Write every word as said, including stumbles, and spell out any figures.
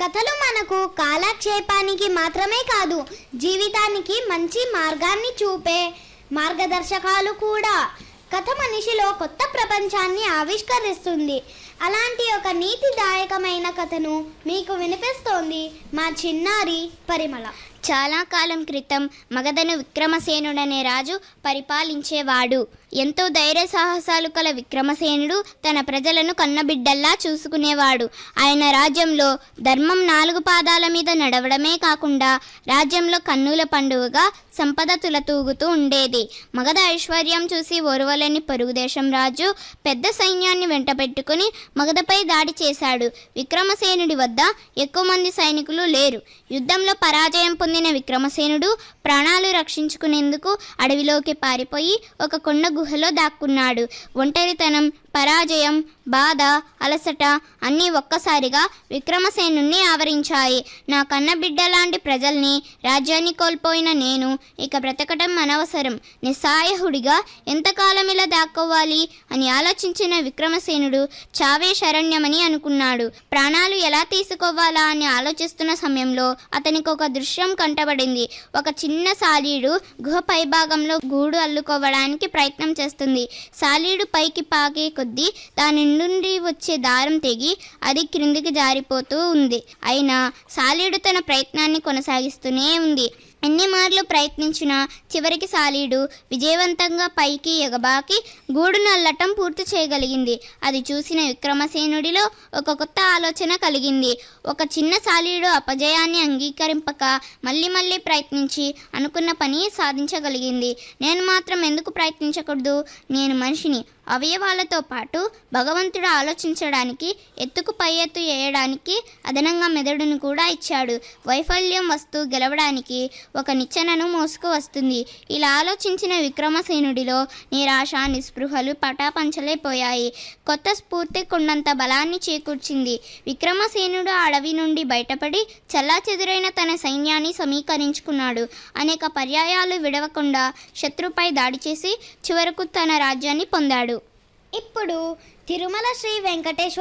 కథలు మనకు కాలక్షేపానికి మాత్రమే కాదు, జీవితానికి మంచి మార్గాన్ని చూపే మార్గదర్శకాలు కూడా. కథ మనిషిలో కొత్త ప్రపంచాన్ని ఆవిష్కరిస్తుంది. అలాంటి ఒక నీతిదాయకమైన కథను మీకు వినిపిస్తోంది మా చిన్నారి పరిమళ. చాలా కాలం క్రితం మగధను విక్రమసేనుడనే రాజు పరిపాలించేవాడు. ఎంతో ధైర్య సాహసాలు కల విక్రమసేనుడు తన ప్రజలను కన్నబిడ్డల్లా చూసుకునేవాడు. ఆయన రాజ్యంలో ధర్మం నాలుగు పాదాల మీద నడవడమే కాకుండా రాజ్యంలో కన్నుల పండుగగా సంపద తులతూగుతూ ఉండేది. మగధ ఐశ్వర్యం చూసి ఓర్వలేని పొరుగుదేశం రాజు పెద్ద సైన్యాన్ని వెంట పెట్టుకుని మగధపై దాడి చేశాడు. విక్రమసేనుడి వద్ద ఎక్కువ మంది సైనికులు లేరు. యుద్ధంలో పరాజయం పొందిన విక్రమసేనుడు ప్రాణాలు రక్షించుకునేందుకు అడవిలోకి పారిపోయి ఒక కొండ గుహలో దాక్కున్నాడు. ఒంటరితనం, పరాజయం, బాధ, అలసట అన్నీ ఒక్కసారిగా విక్రమసేనుణ్ణి ఆవరించాయి. నా కన్న బిడ్డ లాంటి ప్రజల్ని, రాజ్యాన్ని కోల్పోయిన నేను ఇక బ్రతకటం అనవసరం. నిస్సహాయుడిగా ఎంతకాలం ఇలా దాక్కోవాలి అని ఆలోచించిన విక్రమసేనుడు చావే శరణ్యమని అనుకున్నాడు. ప్రాణాలు ఎలా తీసుకోవాలా అని ఆలోచిస్తున్న సమయంలో అతనికి ఒక దృశ్యం కంటబడింది. ఒక చిన్న సాలీడు గుహ పైభాగంలో గూడు అల్లుకోవడానికి ప్రయత్నం చేస్తుంది. సాలీడు పైకి పాకే కొద్దీ దాని నుండి వచ్చే దారం తెగి అది క్రిందికి జారిపోతూ ఉంది. అయినా సాలీడు తన ప్రయత్నాన్ని కొనసాగిస్తూనే ఉంది. ఎన్ని మార్లు ప్రయత్నించినా చివరికి సాలీడు విజయవంతంగా పైకి ఎగబాకి గూడును అల్లటం పూర్తి చేయగలిగింది. అది చూసిన విక్రమసేనుడిలో ఒక కొత్త ఆలోచన కలిగింది. ఒక చిన్న సాలీడు అపజయాన్ని అంగీకరింపక మళ్ళీ మళ్ళీ ప్రయత్నించి అనుకున్న పని సాధించగలిగింది. నేను మాత్రం ఎందుకు ప్రయత్నించకూడదు? నేను మనిషిని. అవయవాలతో పాటు భగవంతుడు ఆలోచించడానికి, ఎత్తుకు పై ఎత్తు వేయడానికి అదనంగా మెదడును కూడా ఇచ్చాడు. వైఫల్యం వస్తూ గెలవడానికి ఒక నిచ్చెనను మోసుకు వస్తుంది. ఇలా ఆలోచించిన విక్రమసేనుడిలో నిరాశ, నిస్పృహలు పటాపంచలైపోయాయి. కొత్త స్ఫూర్తి కొండంత బలాన్ని చేకూర్చింది. విక్రమసేనుడు అడవి నుండి బయటపడి చల్లాచెదురైన తన సైన్యాన్ని సమీకరించుకున్నాడు. అనేక పర్యాయాలు విడవకుండా శత్రుపై దాడి చేసి చివరకు తన రాజ్యాన్ని పొందాడు. ఇప్పుడు తిరుమల శ్రీ వెంకటేశ్వర